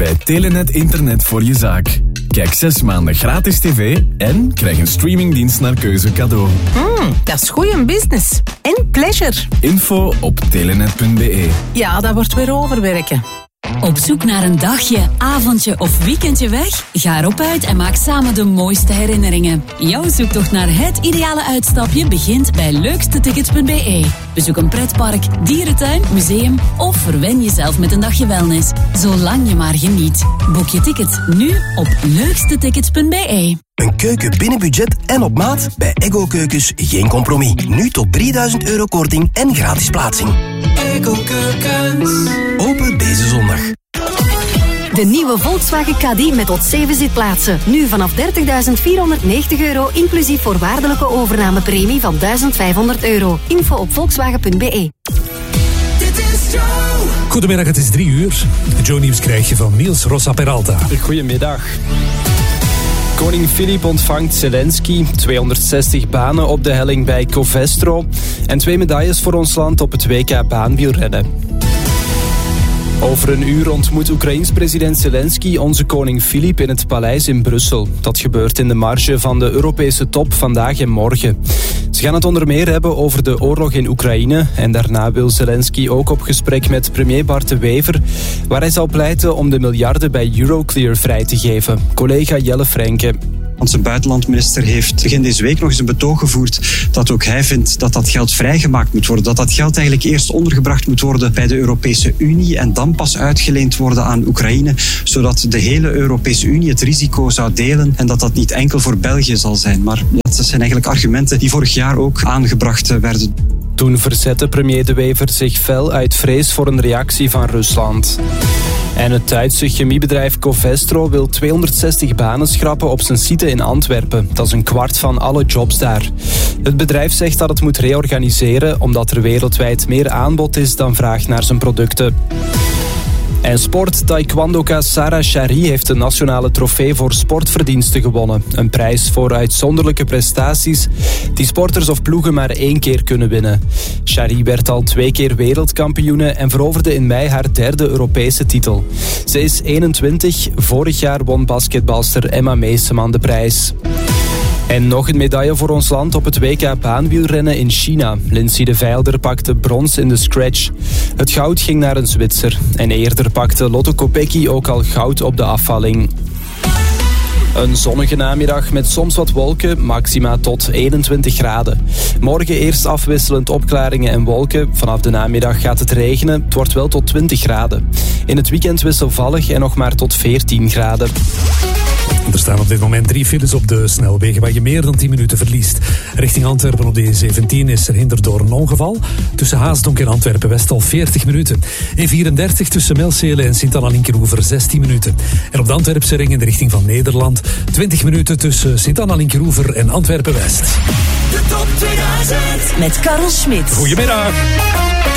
bij Telenet Internet voor je zaak. Kijk 6 maanden gratis tv en krijg een streamingdienst naar keuze cadeau. Dat is goeie business. En pleasure. Info op telenet.be. Ja, dat wordt weer overwerken. Op zoek naar een dagje, avondje of weekendje weg? Ga erop uit en maak samen de mooiste herinneringen. Jouw zoektocht naar het ideale uitstapje begint bij leukstetickets.be. Bezoek een pretpark, dierentuin, museum of verwen jezelf met een dagje wellness. Zolang je maar geniet. Boek je ticket nu op leukstetickets.be. Een keuken binnen budget en op maat? Bij Eggo Keukens geen compromis. Nu tot €3000 korting en gratis plaatsing. Eggo Keukens. Open deze zondag. De nieuwe Volkswagen Caddy met tot 7 zitplaatsen. Nu vanaf €30.490, inclusief voorwaardelijke overnamepremie van €1500. Info op volkswagen.be. Dit is Joe. Goedemiddag, het is 3:00. Joe Nieuws krijg je van Niels Rossa Peralta. Goedemiddag. Koning Filip ontvangt Zelensky, 260 banen op de helling bij Covestro en 2 medailles voor ons land op het WK baanwielrennen. Over een uur ontmoet Oekraïens president Zelensky onze koning Filip in het paleis in Brussel. Dat gebeurt in de marge van de Europese top vandaag en morgen. Ze gaan het onder meer hebben over de oorlog in Oekraïne en daarna wil Zelensky ook op gesprek met premier Bart de Wever, waar hij zal pleiten om de miljarden bij Euroclear vrij te geven. Collega Jelle Frenke. Onze buitenlandminister heeft begin deze week nog eens een betoog gevoerd dat ook hij vindt dat dat geld vrijgemaakt moet worden. Dat geld eigenlijk eerst ondergebracht moet worden bij de Europese Unie en dan pas uitgeleend worden aan Oekraïne, zodat de hele Europese Unie het risico zou delen en dat niet enkel voor België zal zijn. Maar dat zijn eigenlijk argumenten die vorig jaar ook aangebracht werden. Toen verzette premier De Wever zich fel uit vrees voor een reactie van Rusland. En het Duitse chemiebedrijf Covestro wil 260 banen schrappen op zijn site in Antwerpen. Dat is een kwart van alle jobs daar. Het bedrijf zegt dat het moet reorganiseren omdat er wereldwijd meer aanbod is dan vraag naar zijn producten. En sport-taekwondoka Sarah Chari heeft de nationale trofee voor sportverdiensten gewonnen. Een prijs voor uitzonderlijke prestaties die sporters of ploegen maar 1 keer kunnen winnen. Chari werd al 2 keer wereldkampioene en veroverde in mei haar 3e Europese titel. Ze is 21, vorig jaar won basketbalster Emma Meeseman de prijs. En nog een medaille voor ons land op het WK baanwielrennen in China. Lindsay de Veilder pakte brons in de scratch. Het goud ging naar een Zwitser. En eerder pakte Lotte Kopecky ook al goud op de afvalling. Een zonnige namiddag met soms wat wolken, maxima tot 21 graden. Morgen eerst afwisselend opklaringen en wolken. Vanaf de namiddag gaat het regenen. Het wordt wel tot 20 graden. In het weekend wisselvallig en nog maar tot 14 graden. Er staan op dit moment 3 files op de snelwegen waar je meer dan 10 minuten verliest. Richting Antwerpen op de E17 is er hinder door een ongeval. Tussen Haasdonk en Antwerpen-West al 40 minuten. E34 tussen Melcelen en Sint-Anna-Linkeroever 16 minuten. En op de Antwerpse ring in de richting van Nederland 20 minuten tussen Sint-Anna-Linkeroever en Antwerpen-West. De top 2000 Met Karel Smit. Goedemiddag.